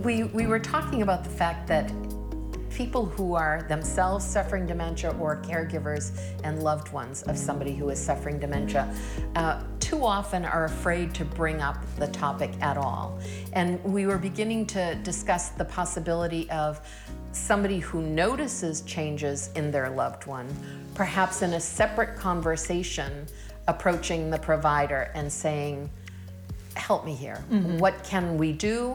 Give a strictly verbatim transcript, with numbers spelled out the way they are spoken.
we, we were talking about the fact that people who are themselves suffering dementia or caregivers and loved ones of somebody who is suffering dementia uh, too often are afraid to bring up the topic at all. And we were beginning to discuss the possibility of somebody who notices changes in their loved one, perhaps in a separate conversation, approaching the provider and saying, help me here. Mm-hmm. What can we do?